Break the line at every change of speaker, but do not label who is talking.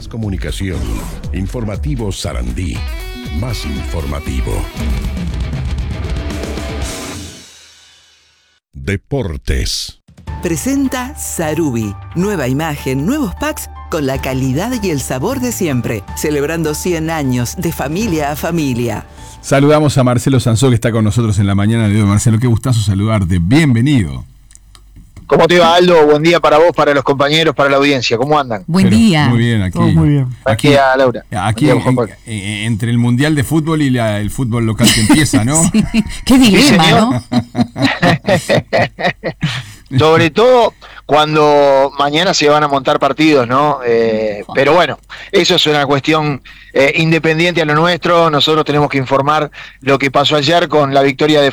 Comunicación. Informativo Sarandí. Más informativo. Deportes.
Presenta Sarubi. Nueva imagen, nuevos packs con la calidad y el sabor de siempre. Celebrando 100 años de familia a familia.
Saludamos a Marcelo Sansó, que está con nosotros en la mañana de hoy. Marcelo, qué gustazo saludarte. Bienvenido.
¿Cómo te va, Aldo? Buen día para vos, para los compañeros, para la audiencia. ¿Cómo andan?
Buen día.
Muy bien, aquí.
Todo muy bien.
Aquí a Laura.
Aquí entre el Mundial de Fútbol y el fútbol local que empieza, ¿no?
Sí. Qué dilema, ¿no?
Sobre todo cuando mañana se van a montar partidos, ¿no? Pero bueno, eso es una cuestión independiente a lo nuestro. Nosotros tenemos que informar lo que pasó ayer con la victoria de